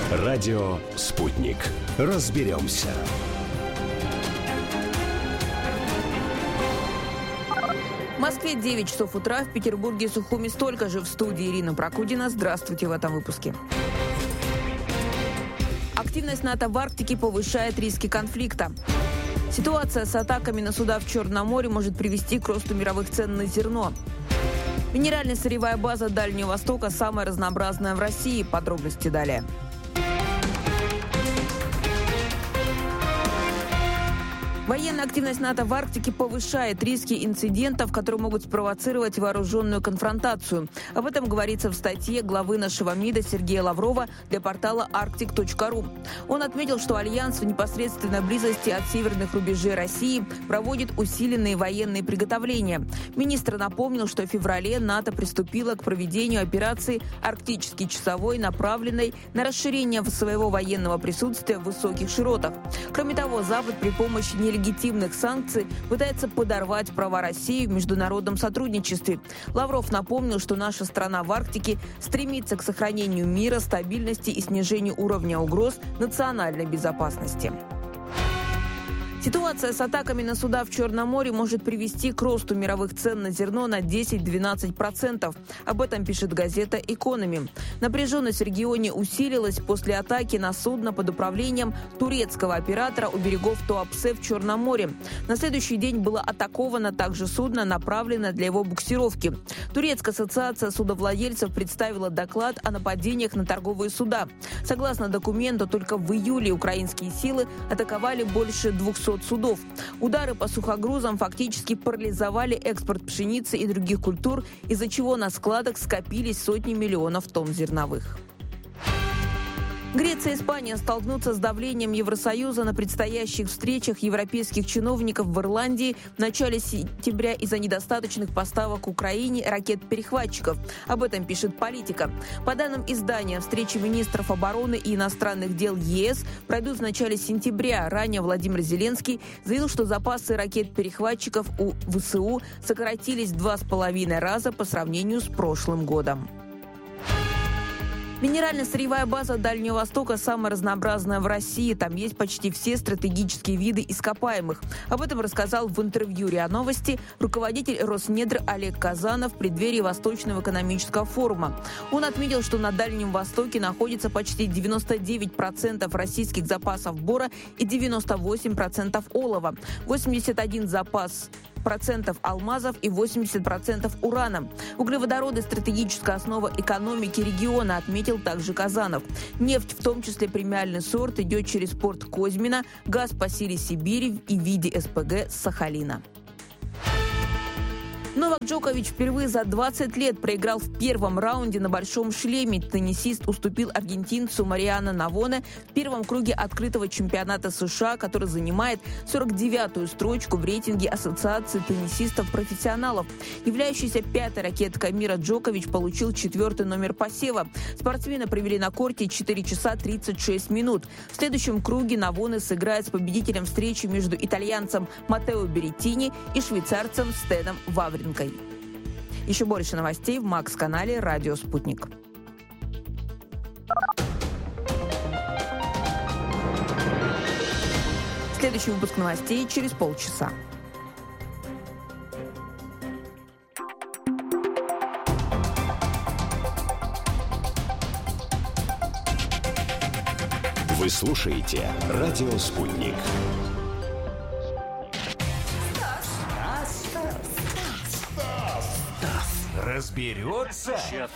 Радио «Спутник». Разберемся. В Москве 9 часов утра, в Петербурге и Сухуми столько же. В студии Ирина Прокудина. Здравствуйте в этом выпуске. Активность НАТО в Арктике повышает риски конфликта. Ситуация с атаками на суда в Черном море может привести к росту мировых цен на зерно. Минерально-сырьевая база Дальнего Востока самая разнообразная в России. Подробности далее. Военная активность НАТО в Арктике повышает риски инцидентов, которые могут спровоцировать вооруженную конфронтацию. Об этом говорится в статье главы нашего МИДа Сергея Лаврова для портала arctic.ru. Он отметил, что Альянс в непосредственной близости от северных рубежей России проводит усиленные военные приготовления. Министр напомнил, что в феврале НАТО приступило к проведению операции «Арктический часовой», направленной на расширение своего военного присутствия в высоких широтах. Кроме того, Запад при помощи нелегитимных санкций пытается подорвать права России в международном сотрудничестве. Лавров напомнил, что наша страна в Арктике стремится к сохранению мира, стабильности и снижению уровня угроз национальной безопасности. Ситуация с атаками на суда в Черном море может привести к росту мировых цен на зерно на 10-12%. Об этом пишет газета «Экономи». Напряженность в регионе усилилась после атаки на судно под управлением турецкого оператора у берегов Туапсе в Черном море. На следующий день было атаковано также судно, направленное для его буксировки. Турецкая ассоциация судовладельцев представила доклад о нападениях на торговые суда. Согласно документу, только в июле украинские силы атаковали больше 200 судов. Удары по сухогрузам фактически парализовали экспорт пшеницы и других культур, из-за чего на складах скопились сотни миллионов тонн зерновых. Греция и Испания столкнутся с давлением Евросоюза на предстоящих встречах европейских чиновников в Ирландии в начале сентября из-за недостаточных поставок Украине ракет-перехватчиков. Об этом пишет «Политика». По данным издания, встречи министров обороны и иностранных дел ЕС пройдут в начале сентября. Ранее Владимир Зеленский заявил, что запасы ракет-перехватчиков у ВСУ сократились в 2,5 раза по сравнению с прошлым годом. Минерально-сырьевая база Дальнего Востока самая разнообразная в России. Там есть почти все стратегические виды ископаемых. Об этом рассказал в интервью РИА Новости руководитель Роснедр Олег Казанов в преддверии Восточного экономического форума. Он отметил, что на Дальнем Востоке находится почти 99% российских запасов бора и 98% олова, 81% запас алмазов и 80% урана. Углеводороды – стратегическая основа экономики региона, отметил также Казанов. Нефть, в том числе премиальный сорт, идет через порт Козьмина, газ по силе Сибири и в виде СПГ с Сахалина. Новак Джокович впервые за 20 лет проиграл в первом раунде на большом шлеме. Теннисист уступил аргентинцу Мариано Навоне в первом круге открытого чемпионата США, который занимает 49-ю строчку в рейтинге Ассоциации теннисистов-профессионалов. Являющийся пятой ракеткой мира Джокович получил 4-й номер посева. Спортсмена провели на корте 4 часа 36 минут. В следующем круге Навоне сыграет с победителем встречи между итальянцем Маттео Береттини и швейцарцем Стеном Вавринкой. Еще больше новостей в Макс-канале «Радио Спутник». Следующий выпуск новостей через полчаса. Вы слушаете «Радио Спутник». Разберется?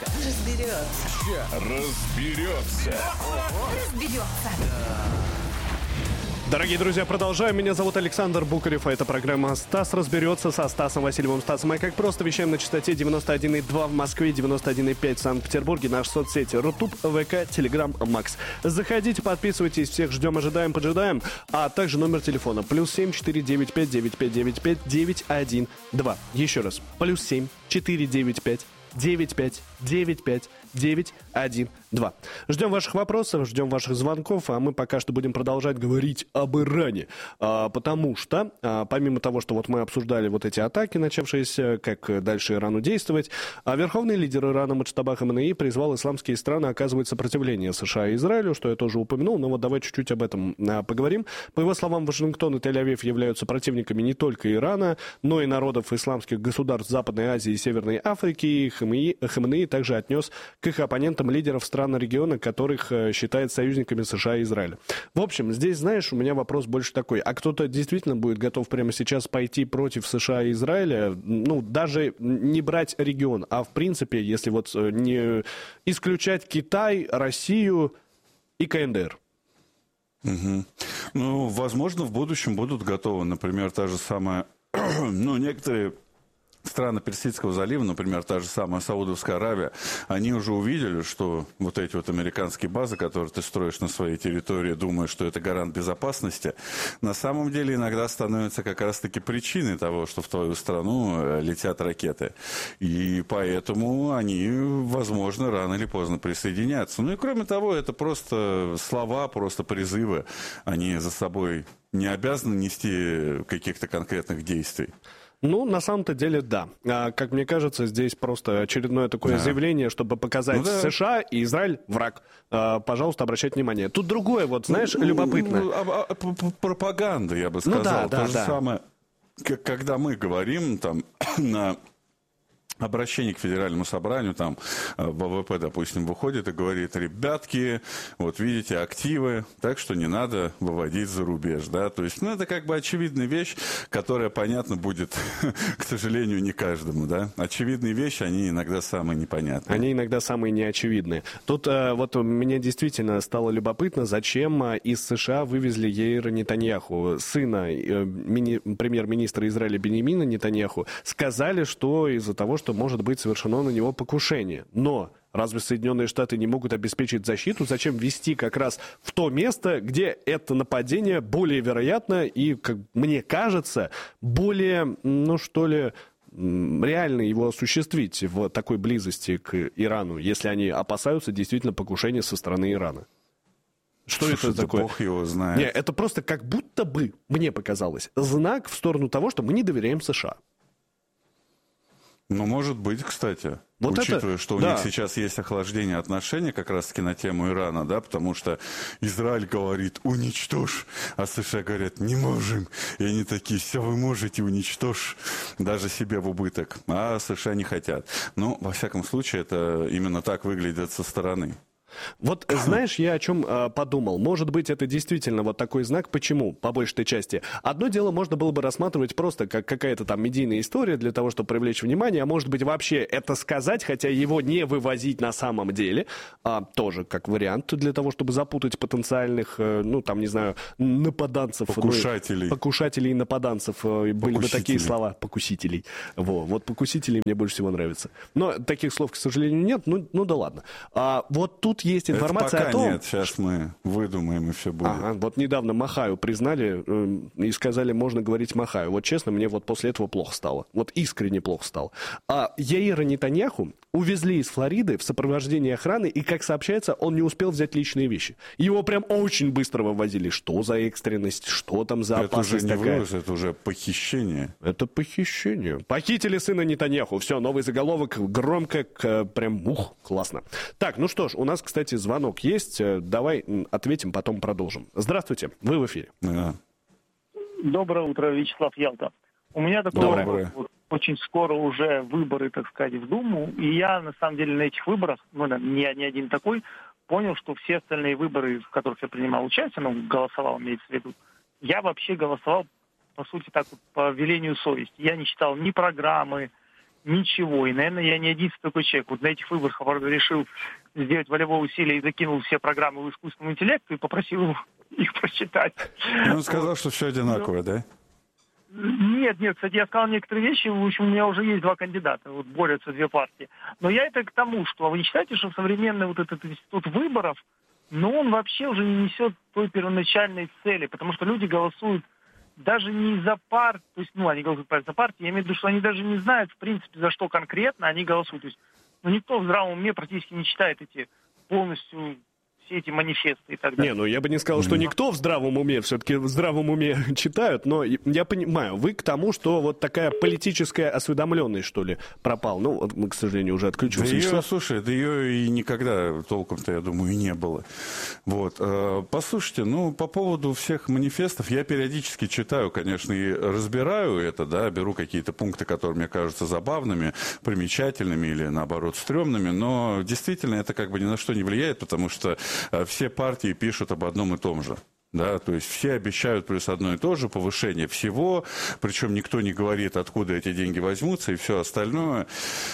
Дорогие друзья, продолжаем. Меня зовут Александр Букарев, а это программа «Стас разберется» со Стасом Васильевым. Стасом, мы как просто вещаем на частоте 91,2 в Москве, 91,5 в Санкт-Петербурге, наши соцсети Рутуб, ВК, Телеграм, Макс. Заходите, подписывайтесь, всех ждем, ожидаем, поджидаем, а также номер телефона +7 495 9595 912. Еще раз, +7 495 9595 912. 2. Ждем ваших вопросов, ждем ваших звонков, а мы пока что будем продолжать говорить об Иране. Потому что, помимо того, что вот мы обсуждали вот эти атаки, начавшиеся, как дальше Ирану действовать, верховный лидер Ирана Муджтаба Хамнеи призвал исламские страны оказывать сопротивление США и Израилю, что я тоже упомянул, но вот давай чуть-чуть об этом поговорим. По его словам, Вашингтон и Тель-Авив являются противниками не только Ирана, но и народов исламских государств Западной Азии и Северной Африки. И Хамнеи также отнес к их оппонентам лидеров стран региона, которых считает союзниками США и Израиля. В общем, здесь, знаешь, у меня вопрос больше такой. А кто-то действительно будет готов прямо сейчас пойти против США и Израиля? Ну, даже не брать регион, а в принципе, если вот не исключать Китай, Россию и КНДР. Угу. Ну, возможно, в будущем будут готовы. Например, та же самая, ну, некоторые страны Персидского залива, например, та же самая Саудовская Аравия, они уже увидели, что вот эти вот американские базы, которые ты строишь на своей территории, думая, что это гарант безопасности, на самом деле иногда становятся как раз-таки причиной того, что в твою страну летят ракеты. И поэтому они, возможно, рано или поздно присоединятся. Ну и кроме того, это просто слова, просто призывы. Они за собой не обязаны нести каких-то конкретных действий. Ну, на самом-то деле, да. Как мне кажется, здесь просто очередное такое заявление, чтобы показать США и Израиль враг. Пожалуйста, обращайте внимание. Тут другое, вот, знаешь, любопытно. Пропаганда, я бы сказал. Ну, да, То же самое, когда мы говорим там на обращение к Федеральному собранию, там ВВП, допустим, выходит и говорит: ребятки, вот видите, активы, так что не надо выводить за рубеж, да, то есть, ну, это как бы очевидная вещь, которая, понятно, будет, к сожалению, не каждому, да, очевидные вещи, они иногда самые непонятные. Они иногда самые неочевидные. Тут вот мне действительно стало любопытно, зачем из США вывезли Яира Нетаньяху, сына премьер-министра Израиля Биньямина Нетаньяху, сказали, что из-за того, что может быть совершено на него покушение. Но разве Соединенные Штаты не могут обеспечить защиту? Зачем вести как раз в то место, где это нападение более вероятно и, как мне кажется, более, ну что ли, реально его осуществить в такой близости к Ирану, если они опасаются действительно покушения со стороны Ирана? Что это такое? Бог его знает. Не, это просто как будто бы, мне показалось, знак в сторону того, что мы не доверяем США. Ну, может быть, кстати, вот учитывая, это, что у них сейчас есть охлаждение отношений как раз-таки на тему Ирана, да, потому что Израиль говорит: уничтожь, а США говорят: не можем. И они такие: все, вы можете, уничтожь, даже себе в убыток. А США не хотят. Ну, во всяком случае, это именно так выглядит со стороны. Вот знаешь, я о чем подумал. Может быть, это действительно вот такой знак. Почему? По большей части. Одно дело можно было бы рассматривать просто как какая-то там медийная история для того, чтобы привлечь внимание, а может быть вообще это сказать, хотя его не вывозить на самом деле, тоже как вариант для того, чтобы запутать потенциальных, ну там, не знаю, нападанцев. Покушателей. Покушателей и нападанцев. Были бы такие слова. Покусителей. Вот покусителей мне больше всего нравится. Но таких слов, к сожалению, нет. Ну да ладно. Вот тут есть информация это пока о том... нет, сейчас мы выдумаем, и все будет. Ага, вот недавно Махаю признали и сказали, можно говорить Махаю. Вот честно, мне вот после этого плохо стало. Вот искренне плохо стало. А Яира Нетаньяху увезли из Флориды в сопровождении охраны, и, как сообщается, он не успел взять личные вещи. Его прям очень быстро вывозили. Что за экстренность? Что там за опасность такая? Это уже не вывоз, это уже похищение. Это похищение. Похитили сына Нетаньяху. Все, новый заголовок. Громко, прям классно. Так, ну что ж, у нас, кстати, звонок есть. Давай ответим, потом продолжим. Здравствуйте, вы в эфире. Да. Доброе утро, Вячеслав Ялта. У меня такой вопрос. Очень скоро уже выборы, так сказать, в Думу. И я, на самом деле, на этих выборах, ну, не один такой, понял, что все остальные выборы, в которых я принимал участие, ну, голосовал, имеется в виду, я вообще голосовал, по сути, так вот, по велению совести. Я не читал ни программы, ничего. И, наверное, я не единственный такой человек. Вот на этих выборах я решил сделать волевое усилие и закинул все программы в искусственному интеллекту и попросил их прочитать. Он сказал, что все одинаково, да? Нет, кстати, я сказал некоторые вещи, в общем, у меня уже есть два кандидата, вот борются две партии. Но я это к тому, что вы не считаете, что современный вот этот институт выборов, но он вообще уже не несет той первоначальной цели, потому что люди голосуют даже не за партию, то есть, ну, они голосуют за партию, я имею в виду, что они даже не знают, в принципе, за что конкретно они голосуют. То есть, ну, никто в здравом уме практически не читает эти полностью все эти манифесты и так далее. Не, ну я бы не сказал, что никто в здравом уме, все-таки в здравом уме читают, но я понимаю, вы к тому, что вот такая политическая осведомленность, что ли, пропала. Ну, вот мы, к сожалению, уже отключился. Слушай, да ее и никогда толком-то, я думаю, и не было. Вот. Послушайте, ну, по поводу всех манифестов, я периодически читаю, конечно, и разбираю это, да, беру какие-то пункты, которые мне кажутся забавными, примечательными или, наоборот, стрёмными, но действительно это как бы ни на что не влияет, потому что все партии пишут об одном и том же. Да, то есть все обещают плюс одно и то же, повышение всего, причем никто не говорит, откуда эти деньги возьмутся и все остальное.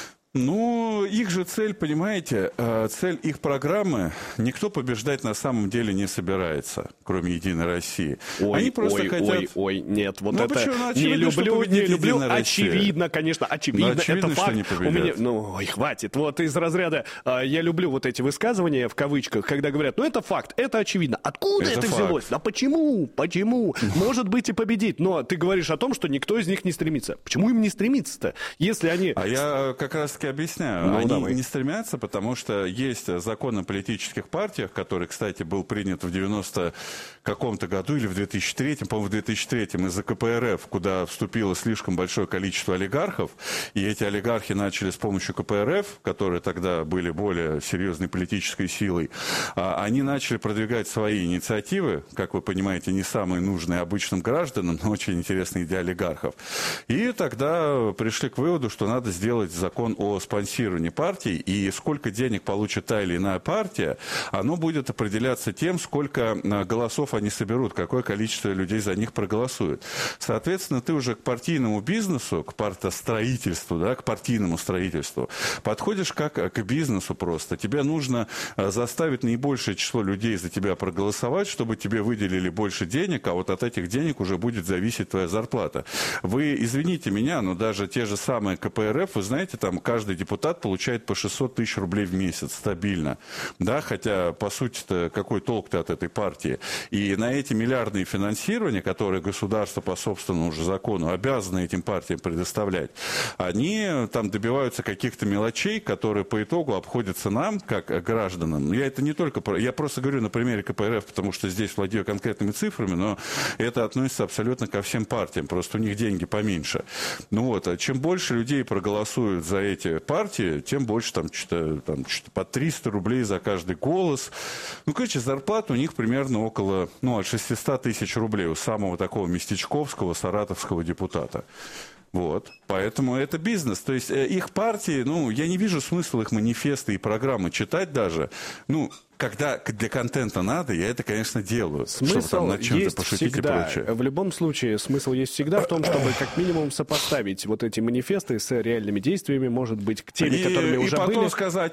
Ну, их же цель, понимаете, цель их программы, никто побеждать на самом деле не собирается, кроме «Единой России». Они просто хотят... Нет, вот это не люблю, очевидно, конечно, очевидно, это факт. У меня, хватит, вот из разряда, я люблю вот эти высказывания, в кавычках, когда говорят, ну, это факт, это очевидно. Откуда это взялось? Да почему? Может быть и победить, но ты говоришь о том, что никто из них не стремится. Почему им не стремиться-то, если они... А я как раз объясняю. Они не стремятся, потому что есть закон о политических партиях, который, кстати, был принят в 90 каком-то году или в 2003, по-моему, в 2003 из-за КПРФ, куда вступило слишком большое количество олигархов, и эти олигархи начали с помощью КПРФ, которые тогда были более серьезной политической силой, они начали продвигать свои инициативы, как вы понимаете, не самые нужные обычным гражданам, но очень интересные для олигархов. И тогда пришли к выводу, что надо сделать закон о спонсировании партий, и сколько денег получит та или иная партия, оно будет определяться тем, сколько голосов они соберут, какое количество людей за них проголосует. Соответственно, ты уже к партийному бизнесу, к партостроительству, да, к партийному строительству подходишь как к бизнесу просто. Тебе нужно заставить наибольшее число людей за тебя проголосовать, чтобы тебе выделили больше денег, а вот от этих денег уже будет зависеть твоя зарплата. Вы извините меня, но даже те же самые КПРФ, вы знаете, там каждый депутат получает по 600 тысяч рублей в месяц стабильно. Да, хотя, по сути-то, какой толк-то от этой партии? И на эти миллиардные финансирования, которые государство по собственному уже закону обязано этим партиям предоставлять, они там добиваются каких-то мелочей, которые по итогу обходятся нам, как гражданам. Я это не только... Я просто говорю на примере КПРФ, потому что здесь владею конкретными цифрами, но это относится абсолютно ко всем партиям. Просто у них деньги поменьше. Ну вот, а чем больше людей проголосуют за эти партии, тем больше там что-то по 300 рублей за каждый голос. Ну, короче, зарплата у них примерно около, от 600 тысяч рублей у самого такого местечковского саратовского депутата. Вот. Поэтому это бизнес. То есть их партии, я не вижу смысла их манифесты и программы читать даже. Когда для контента надо, я это, конечно, делаю. Смысл чтобы там над чем-то есть пошутить всегда. И прочее. В любом случае, смысл есть всегда в том, чтобы как минимум сопоставить вот эти манифесты с реальными действиями, может быть, к теми, которыми уже были. И потом сказать,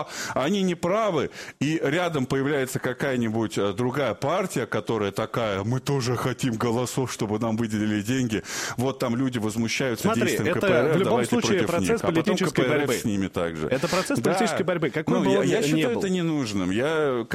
они не правы, и рядом появляется какая-нибудь другая партия, которая такая, мы тоже хотим голосов, чтобы нам выделили деньги. Вот там люди возмущаются действием КПРФ, это в любом давайте случае против процесс них. политической а потом КПРФ борьбы. С ними также. Это процесс политической борьбы. Какой бы он я ни считаю был. это ненужным. Я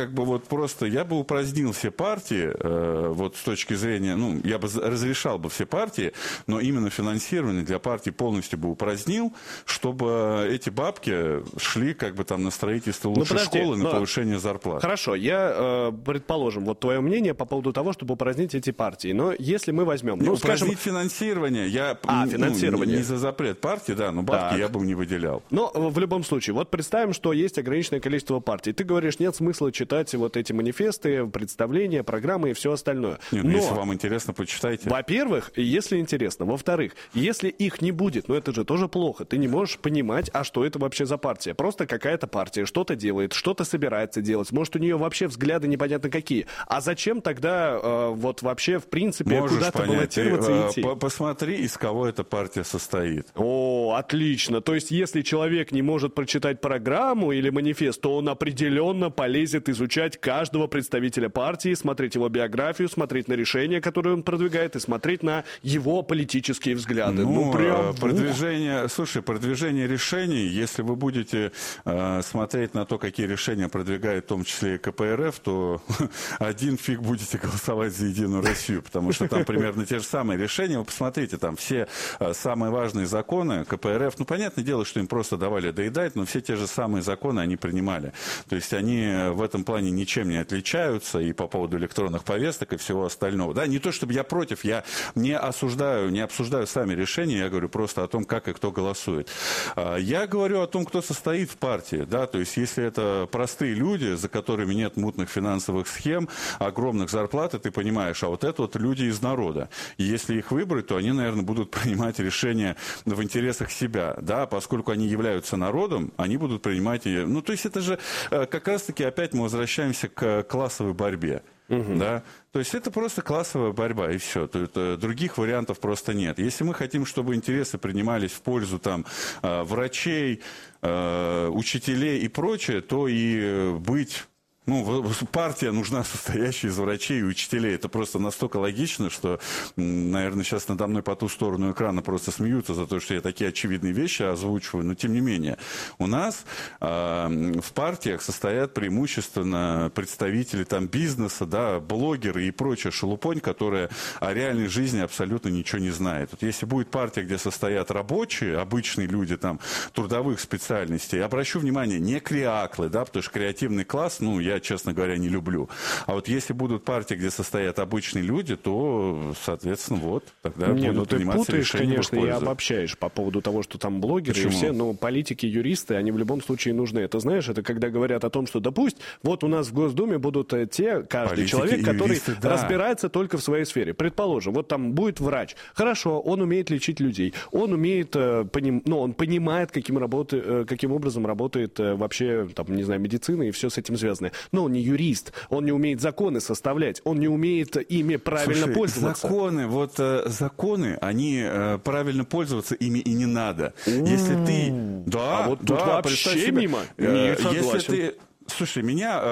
бы упразднил все партии, вот с точки зрения, я бы разрешал бы все партии, но именно финансирование для партий полностью бы упразднил, чтобы эти бабки шли на строительство лучшей школы, на повышение зарплат. Хорошо, я, предположим, вот твое мнение по поводу того, чтобы упразднить эти партии, но если мы возьмем... упразднить финансирование, финансирование. Не за запрет партии, но бабки я бы не выделял. Но в любом случае, вот представим, что есть ограниченное количество партий. Ты говоришь, нет смысла читать вот эти манифесты, представления, программы и все остальное. Нет, но если вам интересно, почитайте. Во-первых, если интересно. Во-вторых, если их не будет, это же тоже плохо. Ты не можешь понимать, а что это вообще за партия. Просто какая-то партия что-то делает, что-то собирается делать. Может, у нее вообще взгляды непонятно какие. А зачем тогда вообще, в принципе, куда-то баллотироваться и идти? Посмотри, из кого эта партия состоит. О, отлично. То есть, если человек не может прочитать программу или манифест, то он определенно полезен полезет изучать каждого представителя партии, смотреть его биографию, смотреть на решения, которые он продвигает, и смотреть на его политические взгляды. Продвижение решений, если вы будете смотреть на то, какие решения продвигает в том числе и КПРФ, то один фиг будете голосовать за «Единую Россию», потому что там примерно те же самые решения. Вы посмотрите, там все самые важные законы КПРФ, ну, понятное дело, что им просто давали доедать, но все те же самые законы они принимали. То есть они в этом плане ничем не отличаются и по поводу электронных повесток и всего остального. Да, не то чтобы я против, я не осуждаю, не обсуждаю сами решения, я говорю просто о том, как и кто голосует. Я говорю о том, кто состоит в партии, да, то есть если это простые люди, за которыми нет мутных финансовых схем, огромных зарплат, и ты понимаешь, а вот это вот люди из народа. И если их выбрать, то они, наверное, будут принимать решения в интересах себя, да, поскольку они являются народом, они будут принимать, ну, то есть это же как раз-таки опять мы возвращаемся к классовой борьбе. Да? То есть это просто классовая борьба, и все. Других вариантов просто нет. Если мы хотим, чтобы интересы принимались в пользу там, врачей, учителей и прочее, то и быть... Ну, партия нужна, состоящая из врачей и учителей. Это просто настолько логично, что, наверное, сейчас надо мной по ту сторону экрана просто смеются за то, что я такие очевидные вещи озвучиваю. Но, тем не менее, у нас в партиях состоят преимущественно представители там, бизнеса, да, блогеры и прочая шелупонь, которая о реальной жизни абсолютно ничего не знает. Вот если будет партия, где состоят рабочие, обычные люди там, трудовых специальностей, я обращу внимание, не креаклы, да, потому что креативный класс, ну, я, честно говоря, не люблю. А вот если будут партии, где состоят обычные люди, то, соответственно, вот, тогда будут приниматься решения. Ты путаешь, конечно, и обобщаешь по поводу того, что там блогеры и все, но политики, юристы, они в любом случае нужны. Это, знаешь, это когда говорят о том, что, да пусть, вот у нас в Госдуме будут каждый политики, человек, который юристы, разбирается только в своей сфере. Предположим, вот там будет врач. Хорошо, он умеет лечить людей. Он умеет, он понимает, каким образом работает вообще, там, не знаю, медицина и все с этим связано. Но он не юрист, он не умеет законы составлять, он не умеет ими правильно пользоваться. Законы, они правильно пользоваться ими и не надо. Если ты... Да, а вот тут вообще мимо. Не согласен. Слушай,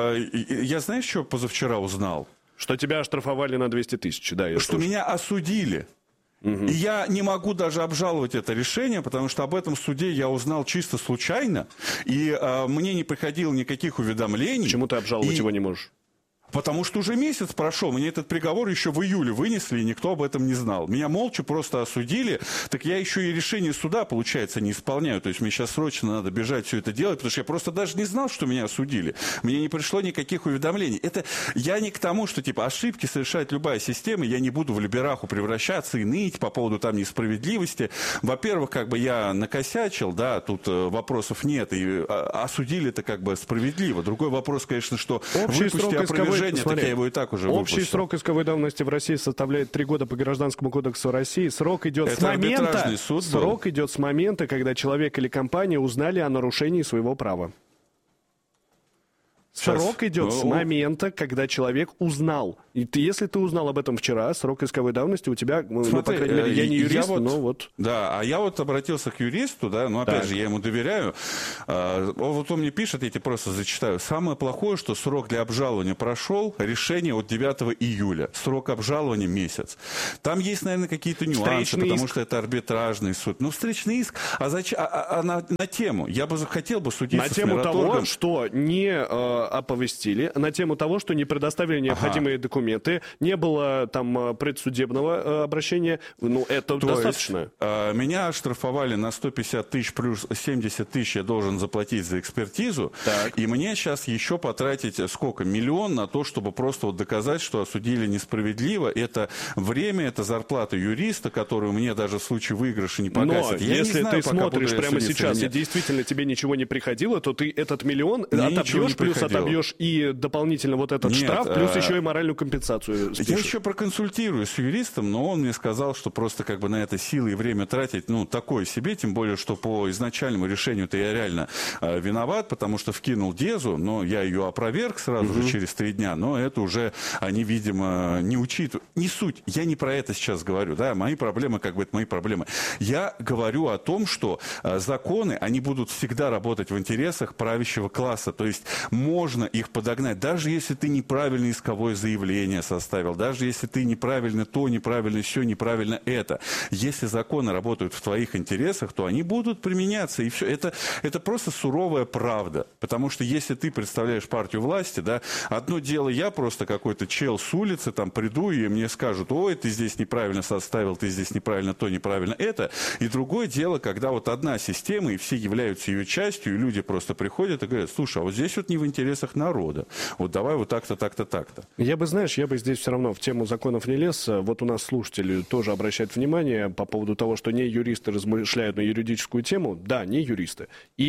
я знаешь, что позавчера узнал? Что тебя оштрафовали на 200 тысяч, да, я слышал. Что меня осудили. И я не могу даже обжаловать это решение, потому что об этом в суде я узнал чисто случайно, и мне не приходило никаких уведомлений. Почему ты обжаловать его не можешь? Потому что уже месяц прошел, мне этот приговор еще в июле вынесли, и никто об этом не знал. Меня молча просто осудили, так я еще и решение суда, получается, не исполняю. То есть мне сейчас срочно надо бежать все это делать, потому что я просто даже не знал, что меня осудили. Мне не пришло никаких уведомлений. Это я не к тому, что типа ошибки совершает любая система, я не буду в либераху превращаться и ныть по поводу там несправедливости. Во-первых, как бы я накосячил, да, тут вопросов нет, и осудили-то как бы справедливо. Другой вопрос, конечно, что выпусти опровержение. Смотри, я его и так уже общий выпустил. Срок исковой давности в России составляет 3 года по Гражданскому кодексу России. Срок идет с момента, когда человек или компания узнали о нарушении своего права. Срок идет с момента, когда человек узнал. И если ты узнал об этом вчера, срок исковой давности у тебя, смотри, по крайней мере, я не юрист, но вот... Да, а я вот обратился к юристу, да, но опять же, я ему доверяю. Вот он мне пишет, я тебе просто зачитаю. Самое плохое, что срок для обжалования прошел, решение от 9 июля. Срок обжалования месяц. Там есть, наверное, какие-то нюансы, потому что это арбитражный суд. Ну, встречный иск, на тему. Я бы хотел бы судиться на тему того, что не... оповестили, на тему того, что не предоставили необходимые документы, не было там предсудебного обращения, ну, это то достаточно. Есть, меня оштрафовали на 150 тысяч плюс 70 тысяч я должен заплатить за экспертизу, и мне сейчас еще потратить сколько? 1 миллион на то, чтобы просто вот доказать, что осудили несправедливо. Это время, это зарплата юриста, которую мне даже в случае выигрыша не погасят. Но если ты смотришь прямо сейчас и действительно тебе ничего не приходило, то ты этот миллион отобьешь, плюс отобьешь и дополнительно вот этот штраф, плюс еще и моральную компенсацию спишут. Я еще проконсультируюсь с юристом, но он мне сказал, что просто как бы на это силы и время тратить, ну, такое себе, тем более, что по изначальному решению-то я реально виноват, потому что вкинул Дезу, но я ее опроверг сразу же через 3 дня, но это уже они, видимо, не учитывают. Не суть, я не про это сейчас говорю, да, мои проблемы, как бы это мои проблемы. Я говорю о том, что законы, они будут всегда работать в интересах правящего класса, то есть можно их подогнать, даже если ты неправильно исковое заявление составил, даже если ты неправильно то, неправильно сё, неправильно это. Если законы работают в твоих интересах, то они будут применяться, и все. Это просто суровая правда. Потому что если ты представляешь партию власти, да, одно дело, я просто какой-то чел с улицы, там, приду, и мне скажут: ой, ты здесь неправильно составил, ты здесь неправильно то, неправильно это. И другое дело, когда вот одна система, и все являются ее частью, и люди просто приходят и говорят: слушай, а вот здесь вот не в интересах народа. Вот давай вот так-то, так-то, так-то. Я бы здесь все равно в тему законов не лез. Вот у нас слушатели тоже обращают внимание по поводу того, что не юристы размышляют на юридическую тему. Да, не юристы.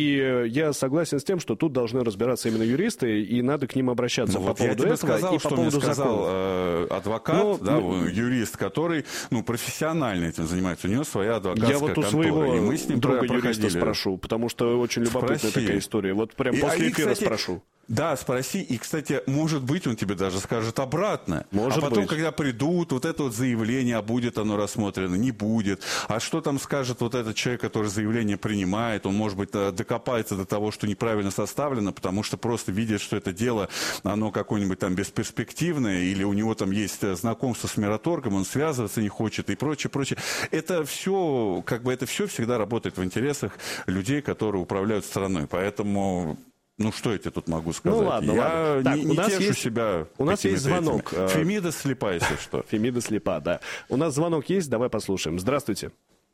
И я согласен с тем, что тут должны разбираться именно юристы, и надо к ним обращаться по поводу этого сказал, и по поводу законов. Адвокат, юрист, который профессионально этим занимается. У него своя адвокатская контора. Я вот у своего и мы с ним друга юриста спрошу, потому что очень любопытная такая история. Вот прям после эфира спрошу. Да, спроси. И, кстати, может быть, он тебе даже скажет обратно. Может потом, быть. когда придут, вот это вот заявление, а будет оно рассмотрено, не будет. А что там скажет вот этот человек, который заявление принимает? Он, может быть, докопается до того, что неправильно составлено, потому что просто видит, что это дело, оно какое-нибудь там бесперспективное, или у него там есть знакомство с мираторгом, он связываться не хочет и прочее, прочее. Это все, это все всегда работает в интересах людей, которые управляют страной. Поэтому... что я тебе тут могу сказать? Ну ладно, ладно. Так, не тешу себя. У нас есть звонок. Фемида слепа, если что. Фемида слепа, да. У нас звонок есть, давай послушаем. Здравствуйте.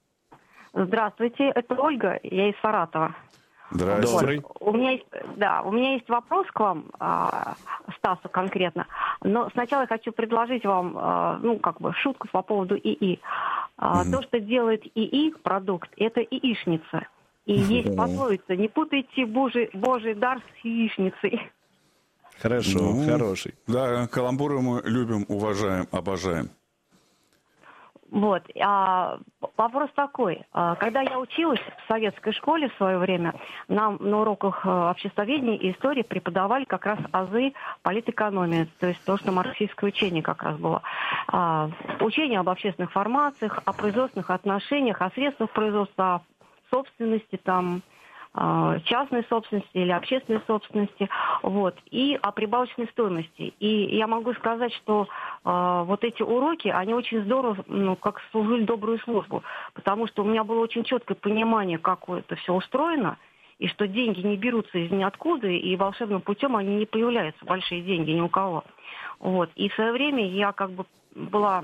Здравствуйте, это Ольга, я из Саратова. Здравствуйте. У меня есть вопрос к вам, Стасу конкретно. Но сначала я хочу предложить вам, шутку по поводу ИИ. То, что делает ИИ продукт, это яичница. И есть пословица: не путайте Божий дар с яичницей. Хорошо, хороший. Да, каламбуры мы любим, уважаем, обожаем. Вот. Вопрос такой. Когда я училась в советской школе в свое время, нам на уроках обществоведения и истории преподавали как раз азы политэкономии, то есть то, что марксистское учение как раз было. Учение об общественных формациях, о производственных отношениях, о средствах производства, собственности, частной собственности или общественной собственности, и о прибавочной стоимости. И я могу сказать, что вот эти уроки, они очень здорово, как служили добрую службу, потому что у меня было очень четкое понимание, как это все устроено, и что деньги не берутся из ниоткуда, и волшебным путем они не появляются, большие деньги, ни у кого. И в свое время я была...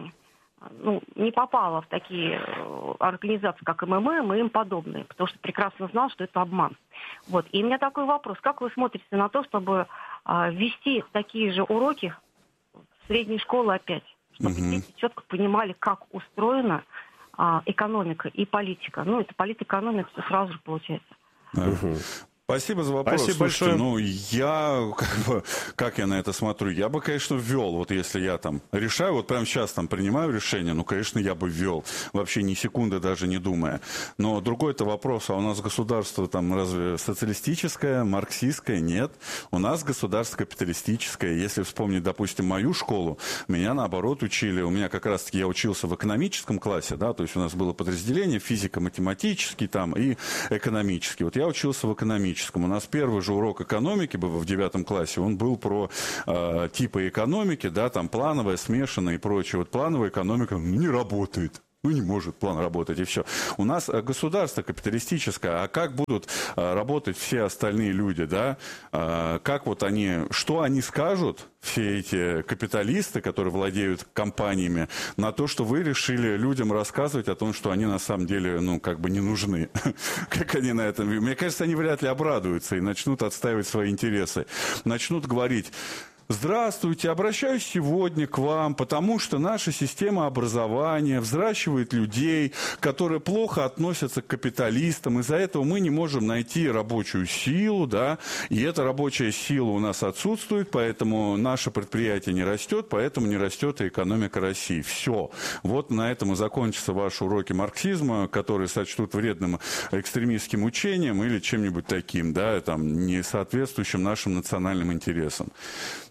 не попала в такие организации, как МММ и им подобные, потому что прекрасно знал, что это обман. И у меня такой вопрос. Как вы смотрите на то, чтобы ввести такие же уроки в средней школе опять? Чтобы дети четко понимали, как устроена экономика и политика. Это политэкономия, это сразу же получается. Спасибо за вопрос. Спасибо большое. Я, как я на это смотрю, я бы, конечно, ввел, если я решаю, прямо сейчас принимаю решение, конечно, я бы ввел, вообще ни секунды даже не думая. Но другой-то вопрос, а у нас государство разве социалистическое, марксистское? Нет. У нас государство капиталистическое. Если вспомнить, допустим, мою школу, меня, наоборот, учили, у меня как раз-таки я учился в экономическом классе, да, то есть у нас было подразделение физико-математический и экономический. Я учился в экономическом. У нас первый же урок экономики в 9 классе, он был про типы экономики, плановая, смешанная и прочее. Плановая экономика не работает. Не может план работать, и все. У нас государство капиталистическое, а как будут работать все остальные люди, да? Как что они скажут, все эти капиталисты, которые владеют компаниями, на то, что вы решили людям рассказывать о том, что они на самом деле, не нужны. Как они на этом... Мне кажется, они вряд ли обрадуются и начнут отстаивать свои интересы. Начнут говорить: здравствуйте, обращаюсь сегодня к вам, потому что наша система образования взращивает людей, которые плохо относятся к капиталистам. Из-за этого мы не можем найти рабочую силу, да, и эта рабочая сила у нас отсутствует, поэтому наше предприятие не растет, поэтому не растет и экономика России. Все. На этом и закончатся ваши уроки марксизма, которые сочтут вредным экстремистским учением или чем-нибудь таким, да, не соответствующим нашим национальным интересам.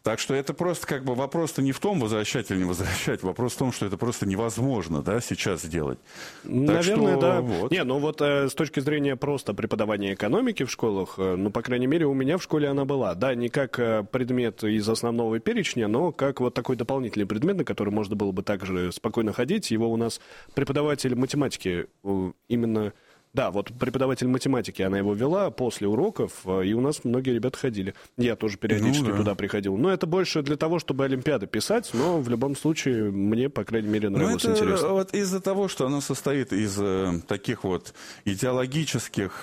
Так что это просто как бы вопрос-то не в том, возвращать или не возвращать, вопрос в том, что это просто невозможно, да, сейчас сделать. Наверное, что, да. Вот. Не, ну вот с точки зрения просто преподавания экономики в школах, ну, по крайней мере, у меня в школе она была. Да, не как предмет из основного перечня, но как вот такой дополнительный предмет, на который можно было бы также спокойно ходить. Его у нас преподаватель математики именно... Да, вот преподаватель математики, она его вела после уроков, и у нас многие ребята ходили. Я тоже периодически туда приходил. Но это больше для того, чтобы олимпиады писать, но в любом случае мне, по крайней мере, нравилось, интересно. Вот из-за того, что оно состоит из таких вот идеологических,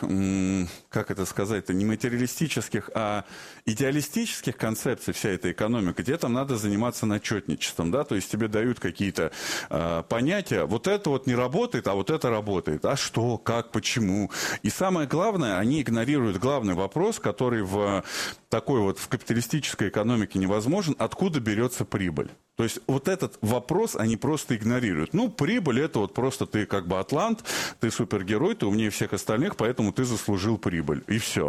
как это сказать-то, не материалистических, а идеалистических концепций вся эта экономика, где там надо заниматься начетничеством, да, то есть тебе дают какие-то понятия, вот это вот не работает, а вот это работает. А что, как, почему? И самое главное, они игнорируют главный вопрос, который в такой вот в капиталистической экономике невозможен, откуда берется прибыль. То есть вот этот вопрос они просто игнорируют. Ну, прибыль — это вот просто ты как бы атлант, ты супергерой, ты умнее всех остальных, поэтому ты заслужил прибыль. И все.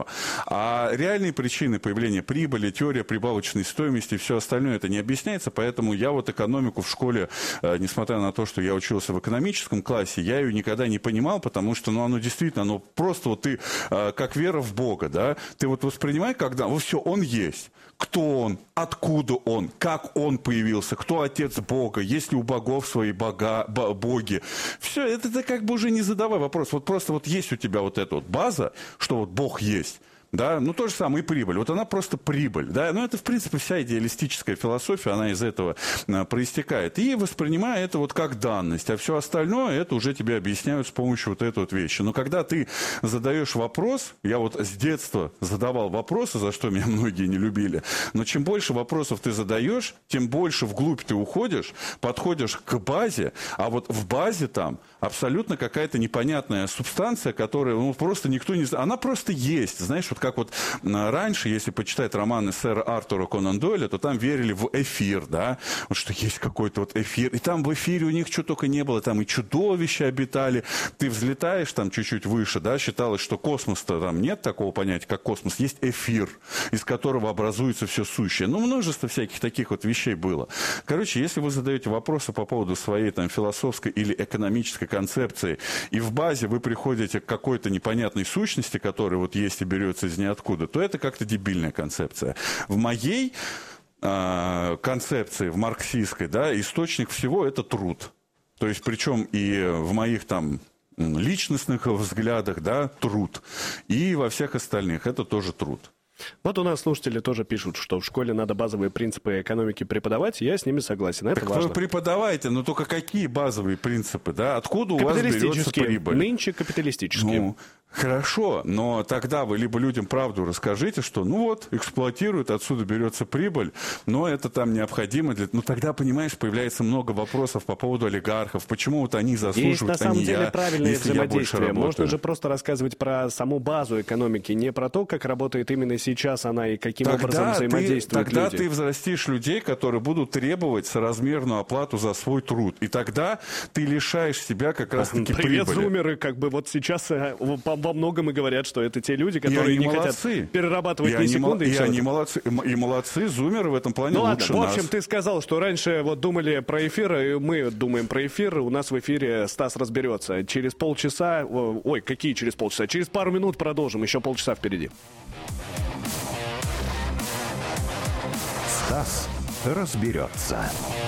А реальные причины появления прибыли, теория прибавочной стоимости и все остальное это не объясняется, поэтому я вот экономику в школе, несмотря на то, что я учился в экономическом классе, я ее никогда не понимал, потому что, ну, оно действительно, оно просто вот ты, как вера в Бога, да, ты вот воспринимай, когда, вот все, он есть. Кто он? Откуда он? Как он появился? Кто отец Бога? Есть ли у богов свои боги? Все, это как бы уже не задавай вопрос. Вот просто вот есть у тебя вот эта вот база, что вот Бог есть. Да, ну то же самое и прибыль. Вот она просто прибыль. Да, ну это в принципе вся идеалистическая философия, она из этого проистекает. И воспринимая это вот как данность, а все остальное это уже тебе объясняют с помощью вот этой вот вещи. Но когда ты задаешь вопрос, я вот с детства задавал вопросы, за что меня многие не любили, но чем больше вопросов ты задаешь, тем больше вглубь ты уходишь, подходишь к базе, а вот в базе там абсолютно какая-то непонятная субстанция, которая ну, просто никто не знает, она просто есть, знаешь, вот как вот раньше, если почитать романы сэра Артура Конан Дойля, то там верили в эфир, да, вот что есть какой-то вот эфир, и там в эфире у них что только не было, там и чудовища обитали, ты взлетаешь там чуть-чуть выше, да, считалось, что космос-то там нет такого понятия, как космос, есть эфир, из которого образуется все сущее, ну, множество всяких таких вот вещей было. Короче, если вы задаете вопросы по поводу своей там философской или экономической концепции, и в базе вы приходите к какой-то непонятной сущности, которая вот есть и берется из ниоткуда, то это как-то дебильная концепция. В моей концепции, в марксистской, да, источник всего это труд. То есть, причем и в моих там личностных взглядах, да, труд. И во всех остальных это тоже труд. Вот у нас слушатели тоже пишут, что в школе надо базовые принципы экономики преподавать, я с ними согласен, это так важно. Вы преподаваете, но только какие базовые принципы, да? Откуда у вас берется прибыль? Нынче капиталистические. Ну, хорошо, но тогда вы либо людям правду расскажите, что ну вот, эксплуатируют, отсюда берется прибыль, но это там необходимо. Ну тогда, понимаешь, появляется много вопросов по поводу олигархов, почему вот они заслуживают, есть на самом деле правильное взаимодействие. Можно же просто рассказывать про саму базу экономики, не про то, как работает именно сейчас она и каким образом взаимодействуют люди. Тогда ты взрастишь людей, которые будут требовать соразмерную оплату за свой труд. И тогда ты лишаешь себя как раз-таки прибыли. Привет, зумеры, как бы вот сейчас во многом и говорят, что это те люди, которые не хотят перерабатывать ни секунды. И они молодцы. И молодцы, зумеры в этом плане лучше нас. В общем, ты сказал, что раньше вот думали про эфир, и мы думаем про эфир. У нас в эфире Стас разберется. Через полчаса... Ой, какие через полчаса? Через пару минут продолжим. Еще полчаса впереди. Стас разберется.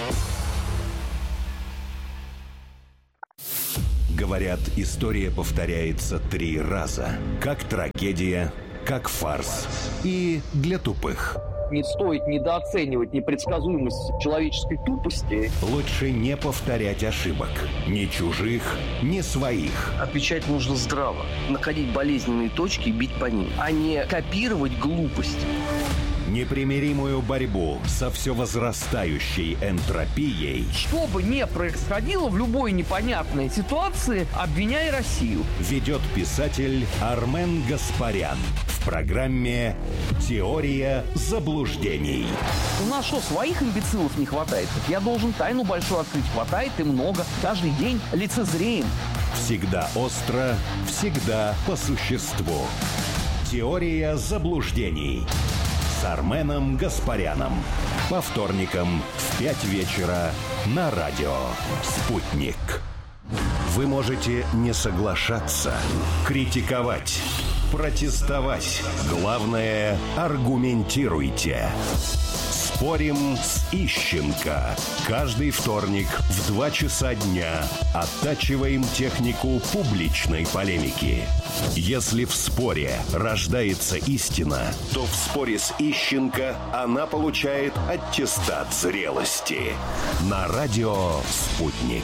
Говорят, история повторяется 3 раза. Как трагедия, как фарс и для тупых. Не стоит недооценивать непредсказуемость человеческой тупости. Лучше не повторять ошибок. Ни чужих, ни своих. Отвечать нужно здраво. Находить болезненные точки и бить по ним. А не копировать глупость. Непримиримую борьбу со все возрастающей энтропией. Что бы ни происходило в любой непонятной ситуации, обвиняй Россию. Ведет писатель Армен Гаспарян в программе «Теория заблуждений». У нас что, своих имбецилов не хватает? Я должен тайну большую открыть. Хватает и много. Каждый день лицезреем. Всегда остро, всегда по существу. «Теория заблуждений». с Арменом Гаспаряном. По вторникам в 5 вечера на радио «Спутник». Вы можете не соглашаться, критиковать, протестовать. Главное, аргументируйте. Спорим с Ищенко. Каждый вторник в 2 часа дня оттачиваем технику публичной полемики. Если в споре рождается истина, то в споре с Ищенко она получает аттестат зрелости. На радио «Спутник».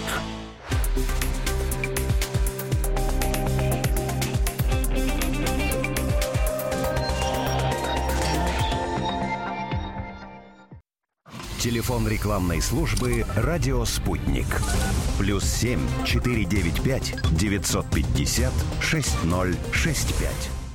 Телефон рекламной службы «Радио Спутник». +7 495 950 6065.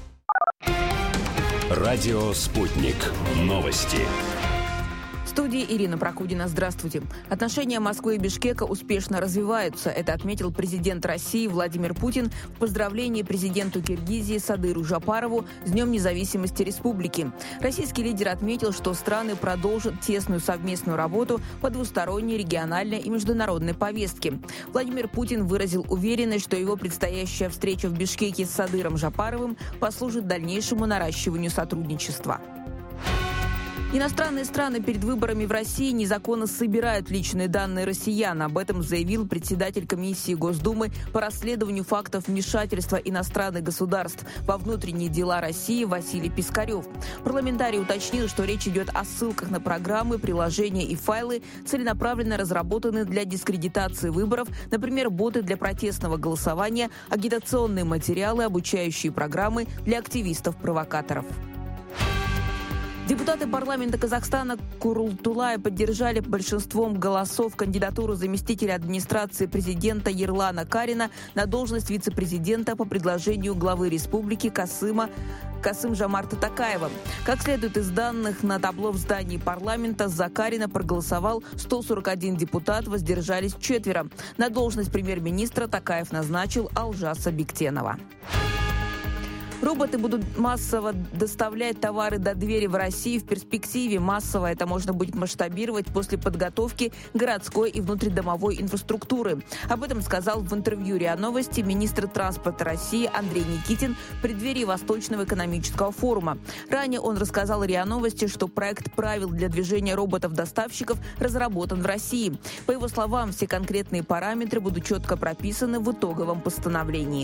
Радио Спутник. Новости. В студии Ирина Прокудина. Здравствуйте. Отношения Москвы и Бишкека успешно развиваются. Это отметил президент России Владимир Путин в поздравлении президенту Киргизии Садыру Жапарову с Днем независимости республики. Российский лидер отметил, что страны продолжат тесную совместную работу по двусторонней, региональной и международной повестке. Владимир Путин выразил уверенность, что его предстоящая встреча в Бишкеке с Садыром Жапаровым послужит дальнейшему наращиванию сотрудничества. Иностранные страны перед выборами в России незаконно собирают личные данные россиян. Об этом заявил председатель комиссии Госдумы по расследованию фактов вмешательства иностранных государств во внутренние дела России Василий Пискарев. Парламентарий уточнил, что речь идет о ссылках на программы, приложения и файлы, целенаправленно разработанные для дискредитации выборов, например, боты для протестного голосования, агитационные материалы, обучающие программы для активистов-провокаторов. Депутаты парламента Казахстана Курултулая поддержали большинством голосов кандидатуру заместителя администрации президента Ерлана Карина на должность вице-президента по предложению главы республики Касым-Жомарта Токаева. Как следует из данных на табло в здании парламента, за Карина проголосовал 141 депутат, воздержались 4. На должность премьер-министра Токаев назначил Алжаса Бектенова. Роботы будут массово доставлять товары до двери в России в перспективе. Массово это можно будет масштабировать после подготовки городской и внутридомовой инфраструктуры. Об этом сказал в интервью РИА Новости министр транспорта России Андрей Никитин в преддверии Восточного экономического форума. Ранее он рассказал РИА Новости, что проект правил для движения роботов-доставщиков разработан в России. По его словам, все конкретные параметры будут четко прописаны в итоговом постановлении.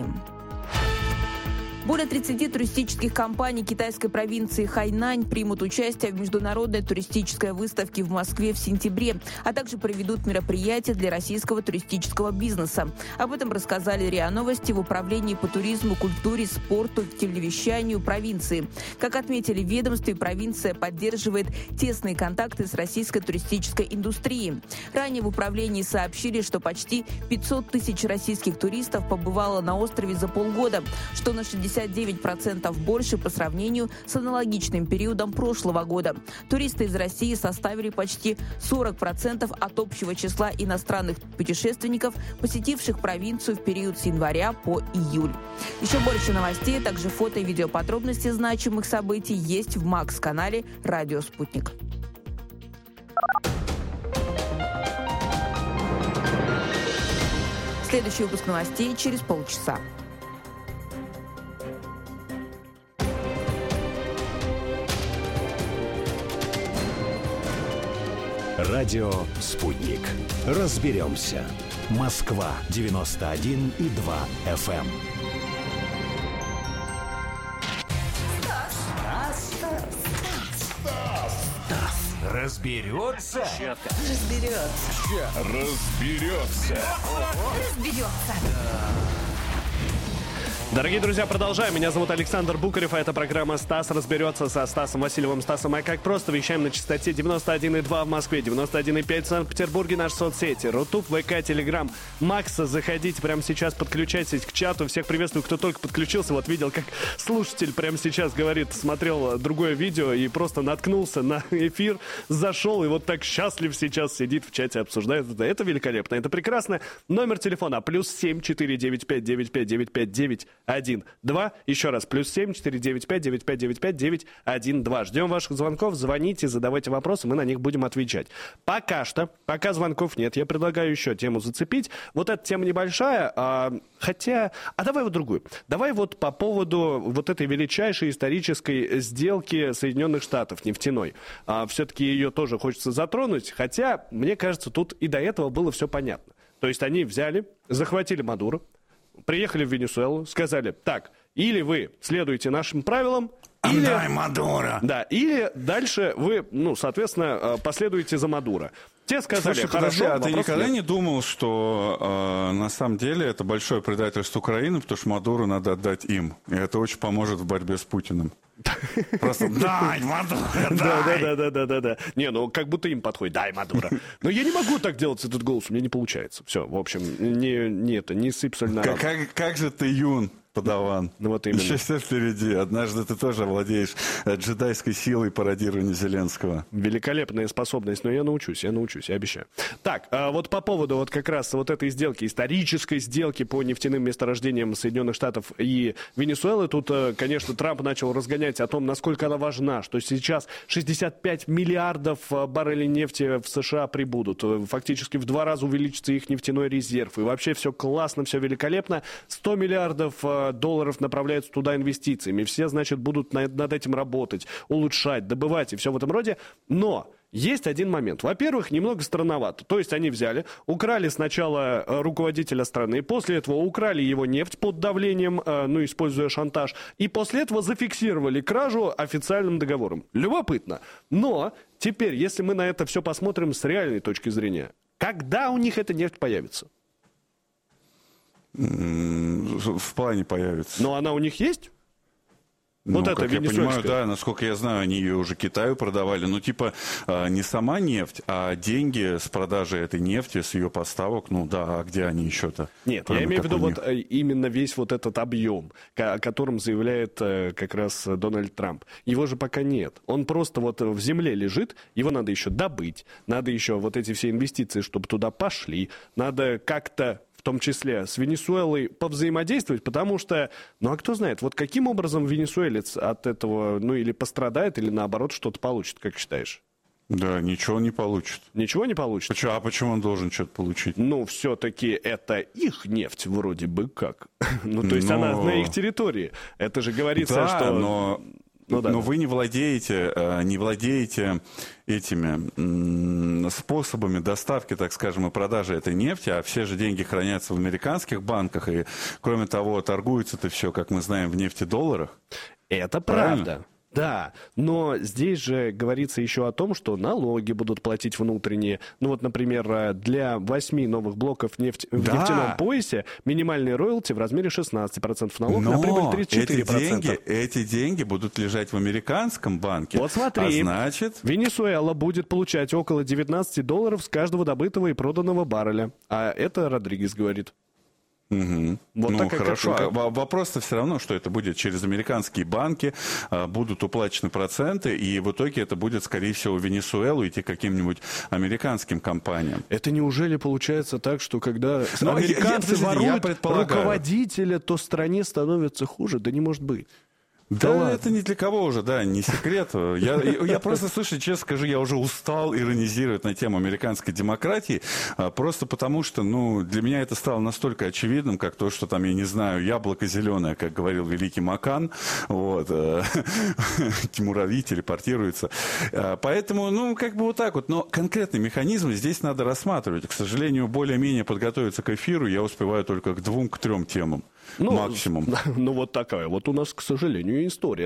Более 30 туристических компаний китайской провинции Хайнань примут участие в международной туристической выставке в Москве в сентябре, а также проведут мероприятия для российского туристического бизнеса. Об этом рассказали РИА Новости в Управлении по туризму, культуре, спорту, телевещанию провинции. Как отметили в ведомстве, провинция поддерживает тесные контакты с российской туристической индустрией. Ранее в управлении сообщили, что почти 500 тысяч российских туристов побывало на острове за полгода, что на 69% больше по сравнению с аналогичным периодом прошлого года. Туристы из России составили почти 40% от общего числа иностранных путешественников, посетивших провинцию в период с января по июль. Еще больше новостей, также фото и видеоподробности значимых событий есть в МАКС-канале «Радио Спутник». Следующий выпуск новостей через полчаса. Радио «Спутник». Разберемся. Москва 91,2 FM. Стас разберется. Дорогие друзья, продолжаем. Меня зовут Александр Букарев, а это программа «Стас разберется» со Стасом Васильевым. Стасом, а как просто, вещаем на частоте 91,2 в Москве, 91,5 в Санкт-Петербурге, наши соцсети, Рутуб, ВК, Телеграм. Макса, заходите прямо сейчас, подключайтесь к чату. Всех приветствую, кто только подключился. Вот видел, как слушатель прямо сейчас говорит, смотрел другое видео и просто наткнулся на эфир, зашел и вот так счастлив сейчас сидит в чате, обсуждает. Это великолепно, это прекрасно. Номер телефона +7 495 95 959 915-495-9592. Еще раз, +7 495-9595 912. Ждем ваших звонков, звоните, задавайте вопросы, мы на них будем отвечать. Пока звонков нет, я предлагаю еще тему зацепить. Вот эта тема небольшая, давай вот другую. Давай вот по поводу вот этой величайшей исторической сделки Соединенных Штатов нефтяной. Все-таки ее тоже хочется затронуть, хотя, мне кажется, тут и до этого было все понятно. То есть они взяли, захватили Мадуро, приехали в Венесуэлу, сказали, так, или вы следуете нашим правилам, Отдай Мадуро. Да, или дальше вы, соответственно, последуете за Мадуро. Те сказали, слушай, хорошо, подожди, а ты никогда нет. не думал, что на самом деле это большое предательство Украины, потому что Мадуро надо отдать им, и это очень поможет в борьбе с Путиным? Просто дай Мадуро, дай! Да. Не, как будто им подходит, дай Мадуро. Но я не могу так делать этот голос, у меня не получается. Все, в общем, не сыпь соль на рану. Как же ты юн, подаван. Вот именно. Еще все впереди. Однажды ты тоже овладеешь джедайской силой пародирования Зеленского. Великолепная способность, но я научусь, я обещаю. Так, вот по поводу вот как раз вот этой сделки, исторической сделки по нефтяным месторождениям Соединенных Штатов и Венесуэлы, тут, конечно, Трамп начал разгонять о том, насколько она важна, что сейчас 65 миллиардов баррелей нефти в США прибудут. Фактически в 2 раза увеличится их нефтяной резерв. И вообще все классно, все великолепно. 100 миллиардов долларов направляются туда инвестициями. Все, значит, будут над этим работать, улучшать, добывать и все в этом роде. Но есть один момент. Во-первых, немного странновато. То есть они взяли, украли сначала руководителя страны, после этого украли его нефть под давлением, используя шантаж, и после этого зафиксировали кражу официальным договором. Любопытно. Но теперь, если мы на это все посмотрим с реальной точки зрения, когда у них эта нефть появится? В плане появится. Но она у них есть? Вот это как я венесуэльская. понимаю, да, насколько я знаю, они ее уже Китаю продавали. Не сама нефть, а деньги с продажи этой нефти, с ее поставок. А где они еще-то? Нет, я имею в виду именно весь вот этот объем, о котором заявляет как раз Дональд Трамп. Его же пока нет. Он просто вот в земле лежит, его надо еще добыть, надо еще вот эти все инвестиции, чтобы туда пошли, надо как-то в том числе с Венесуэлой повзаимодействовать, потому что, а кто знает, вот каким образом венесуэлец от этого, или пострадает, или наоборот что-то получит, как считаешь? Да, ничего не получит. Ничего не получит? А почему он должен что-то получить? Все-таки это их нефть вроде бы как. То есть она на их территории. Это же говорится, что... Но вы не владеете этими способами доставки, так скажем, и продажи этой нефти, а все же деньги хранятся в американских банках, и, кроме того, торгуется-то все, как мы знаем, в нефтедолларах. Это правда. Да, но здесь же говорится еще о том, что налоги будут платить внутренние. Например, для 8 новых блоков в нефтяном поясе минимальный роялти в размере 16%, налог на прибыль 34%. Эти деньги будут лежать в американском банке. Вот смотри, Венесуэла будет получать около $19 с каждого добытого и проданного барреля. А это Родригес говорит. Угу. Хорошо. Вопрос-то все равно, что это будет через американские банки, будут уплачены проценты, и в итоге это будет, скорее всего, в Венесуэлу идти каким-нибудь американским компаниям. Это неужели получается так, что когда американцы воруют руководителя, то стране становится хуже? Да не может быть. Да, это ни для кого уже, не секрет. Я просто, слушай, честно скажу, я уже устал иронизировать на тему американской демократии, просто потому что, для меня это стало настолько очевидным, как то, что там, я не знаю, яблоко зеленое, как говорил великий Макан, муравьи телепортируются. Поэтому, вот так вот. Но конкретный механизм здесь надо рассматривать. К сожалению, более-менее подготовиться к эфиру я успеваю только к 2-3 темам максимум. Вот такая вот у нас, к сожалению, история.